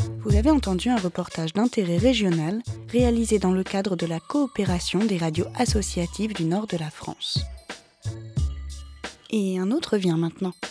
Vous avez entendu un reportage d'intérêt régional réalisé dans le cadre de la coopération des radios associatives du nord de la France. Et un autre vient maintenant.